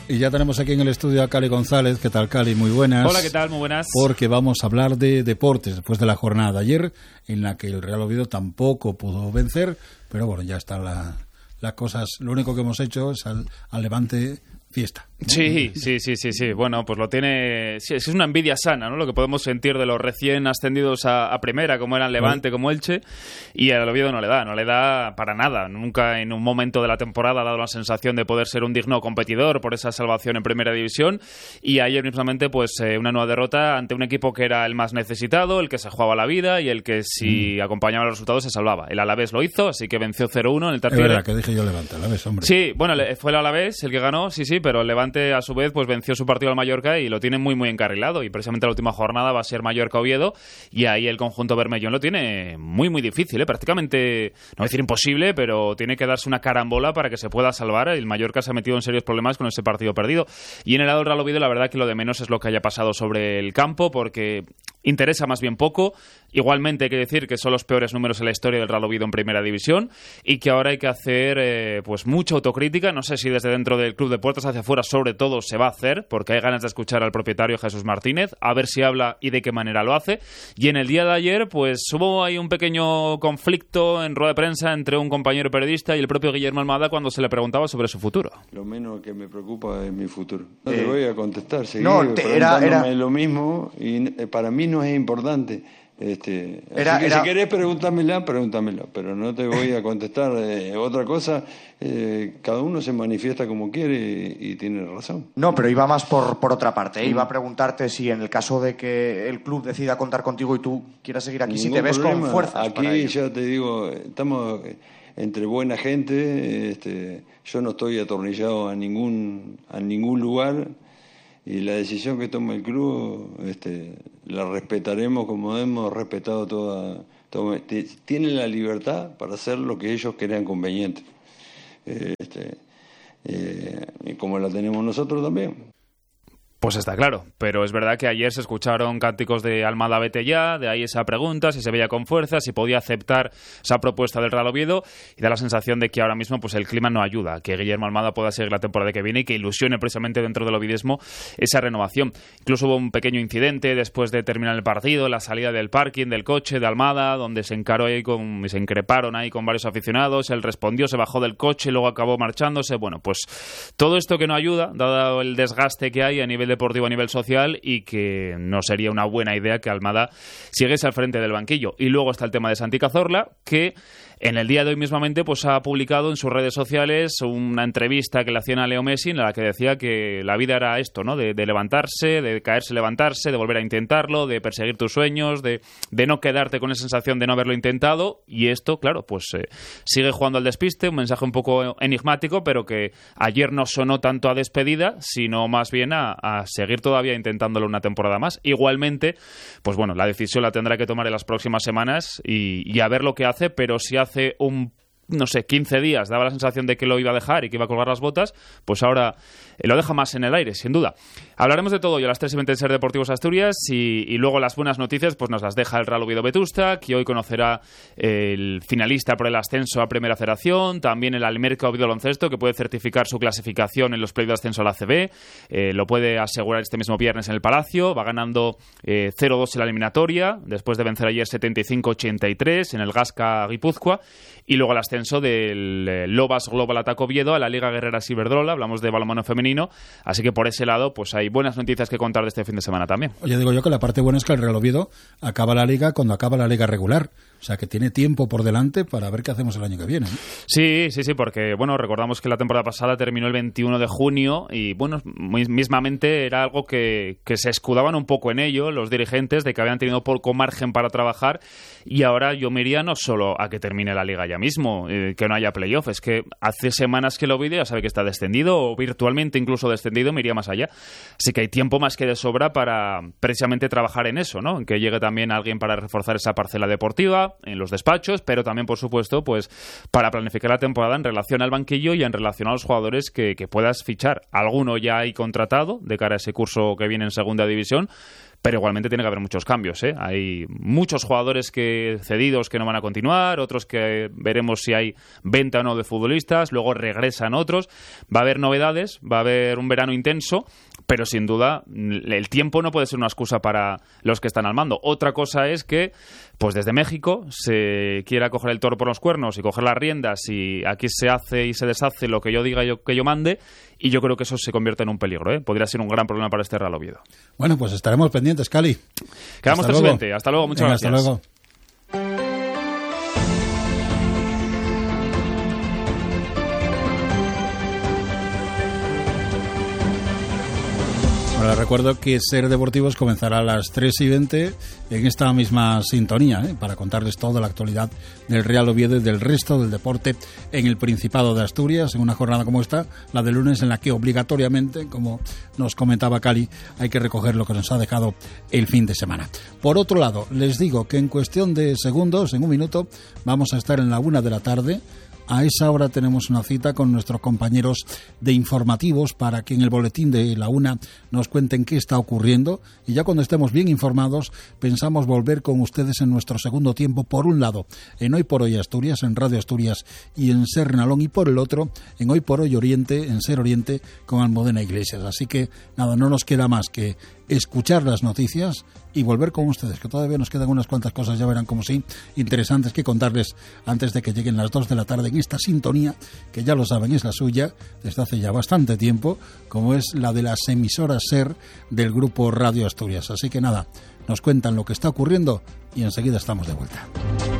Y ya tenemos aquí en el estudio a Cali González. ¿Qué tal, Cali? Muy buenas. Hola, ¿qué tal? Muy buenas. Porque vamos a hablar de deportes después de la jornada de ayer, en la que el Real Oviedo tampoco pudo vencer, pero bueno, ya están las cosas. Lo único que hemos hecho es al Levante fiesta, ¿no? Sí. Bueno, pues lo tiene... Sí, es una envidia sana, ¿no? Lo que podemos sentir de los recién ascendidos a primera, como eran Levante, como Elche, y al Oviedo no le da para nada. Nunca en un momento de la temporada ha dado la sensación de poder ser un digno competidor por esa salvación en primera división, y ayer mismamente pues una nueva derrota ante un equipo que era el más necesitado, el que se jugaba la vida y el que si acompañaba los resultados se salvaba. El Alavés lo hizo, así que venció 0-1 en el Tartiere. Es verdad que dije yo Levante, Alavés, hombre. Sí, bueno, fue el Alavés el que ganó, sí, pero el Levante a su vez pues venció su partido al Mallorca y lo tiene muy muy encarrilado, y precisamente la última jornada va a ser Mallorca-Oviedo, y ahí el conjunto bermellón lo tiene muy muy difícil, prácticamente, no voy a decir imposible, pero tiene que darse una carambola para que se pueda salvar. El Mallorca se ha metido en serios problemas con ese partido perdido, y en el lado del Real Oviedo la verdad que lo de menos es lo que haya pasado sobre el campo, porque interesa más bien poco. Igualmente hay que decir que son los peores números en la historia del Real Oviedo en primera división, y que ahora hay que hacer pues mucha autocrítica. No sé si desde dentro del club, de puertas hacia afuera sobre todo, se va a hacer, porque hay ganas de escuchar al propietario Jesús Martínez, a ver si habla y de qué manera lo hace. Y en el día de ayer pues hubo ahí un pequeño conflicto en rueda de prensa entre un compañero periodista y el propio Guillermo Almada cuando se le preguntaba sobre su futuro. Lo menos que me preocupa es mi futuro. No te voy a contestar, seguí era lo mismo, y para mí no es importante. Si querés pregúntamela, pero no te voy a contestar otra cosa. Cada uno se manifiesta como quiere y tiene razón. No, pero iba más por otra parte. Iba a preguntarte si en el caso de que el club decida contar contigo y tú quieras seguir aquí, si te ves problema. Con fuerzas. Aquí ya te digo, estamos entre buena gente. Yo no estoy atornillado a ningún lugar. Y la decisión que toma el club la respetaremos como hemos respetado toda. Tienen la libertad para hacer lo que ellos crean conveniente. Y como la tenemos nosotros también. Pues está claro, pero es verdad que ayer se escucharon cánticos de Almada vete ya, de ahí esa pregunta, si se veía con fuerza, si podía aceptar esa propuesta del Real Oviedo, y da la sensación de que ahora mismo pues el clima no ayuda, que Guillermo Almada pueda seguir la temporada que viene y que ilusione precisamente dentro del ovidismo esa renovación. Incluso hubo un pequeño incidente después de terminar el partido, la salida del parking, del coche de Almada, donde se increparon ahí con varios aficionados, él respondió, se bajó del coche y luego acabó marchándose. Bueno, pues todo esto que no ayuda, dado el desgaste que hay a nivel deportivo, a nivel social, y que no sería una buena idea que Almada siguiese al frente del banquillo. Y luego está el tema de Santi Cazorla, que en el día de hoy mismamente pues ha publicado en sus redes sociales una entrevista que le hacían a Leo Messi, en la que decía que la vida era esto, ¿no? De levantarse, de caerse, levantarse, de volver a intentarlo, de perseguir tus sueños, de no quedarte con esa sensación de no haberlo intentado. Y esto, claro, pues sigue jugando al despiste, un mensaje un poco enigmático, pero que ayer no sonó tanto a despedida, sino más bien a seguir todavía intentándolo una temporada más. Igualmente, pues bueno, la decisión la tendrá que tomar en las próximas semanas y a ver lo que hace, pero si hace 15 días daba la sensación de que lo iba a dejar y que iba a colgar las botas, pues ahora lo deja más en el aire, sin duda. Hablaremos de todo hoy a las 3:20 en Ser Deportivos Asturias, y luego las buenas noticias pues nos las deja el Real Oviedo Vetusta, que hoy conocerá el finalista por el ascenso a Primera Federación, también el Almerca Oviedo Baloncesto, que puede certificar su clasificación en los playoffs de ascenso a la ACB, lo puede asegurar este mismo viernes en el Palacio, va ganando 0-2 en la eliminatoria, después de vencer ayer 75-83 en el Gasca Guipúzcoa, y luego el ascenso del Lobas Global Ataco Oviedo a la Liga Guerrera Ciberdrola, hablamos de balonmano femenino, así que por ese lado pues hay buenas noticias que contar de este fin de semana también. Oye, digo yo que la parte buena es que el Real Oviedo acaba la liga cuando acaba la liga regular, o sea que tiene tiempo por delante para ver qué hacemos el año que viene, ¿no? Sí, porque bueno, recordamos que la temporada pasada terminó el 21 de junio y bueno, mismamente era algo que se escudaban un poco en ello los dirigentes, de que habían tenido poco margen para trabajar, y ahora yo me iría no solo a que termine la liga ya mismo, que no haya playoff, es que hace semanas que el Oviedo ya sabe que está descendido o virtualmente incluso descendido, me iría más allá. Así que hay tiempo más que de sobra para precisamente trabajar en eso, ¿no? En que llegue también alguien para reforzar esa parcela deportiva en los despachos, pero también, por supuesto, pues para planificar la temporada en relación al banquillo y en relación a los jugadores que puedas fichar. Alguno ya hay contratado de cara a ese curso que viene en segunda división, pero igualmente tiene que haber muchos cambios, ¿eh? Hay muchos jugadores cedidos que no van a continuar, otros que veremos si hay venta o no de futbolistas, luego regresan otros, va a haber novedades, va a haber un verano intenso, pero sin duda el tiempo no puede ser una excusa para los que están al mando. Otra cosa es que pues desde México se quiera coger el toro por los cuernos y coger las riendas, y aquí se hace y se deshace lo que yo diga que yo mande, y yo creo que eso se convierte en un peligro, ¿eh? Podría ser un gran problema para este Real Oviedo. Bueno, pues estaremos pendientes, Cali. Quedamos hasta luego. Hasta luego, muchas gracias. Hasta luego. Ahora recuerdo que Ser Deportivos comenzará a las 3:20 en esta misma sintonía, para contarles toda la actualidad del Real Oviedo y del resto del deporte en el Principado de Asturias, en una jornada como esta, la de lunes, en la que obligatoriamente, como nos comentaba Cali, hay que recoger lo que nos ha dejado el fin de semana. Por otro lado, les digo que en cuestión de segundos, en un minuto, vamos a estar en la 1 de la tarde. A esa hora tenemos una cita con nuestros compañeros de informativos para que en el boletín de la 1 nos cuenten qué está ocurriendo, y ya cuando estemos bien informados pensamos volver con ustedes en nuestro segundo tiempo, por un lado en Hoy por Hoy Asturias, en Radio Asturias y en Ser Nalón, y por el otro en Hoy por Hoy Oriente, en Ser Oriente, con Almudena Iglesias. Así que nada, no nos queda más que escuchar las noticias y volver con ustedes, que todavía nos quedan unas cuantas cosas, ya verán como sí, interesantes que contarles antes de que lleguen las 2 de la tarde en esta sintonía, que ya lo saben es la suya desde hace ya bastante tiempo, como es la de las emisoras Ser del grupo Radio Asturias. Así que nada, nos cuentan lo que está ocurriendo y enseguida estamos de vuelta.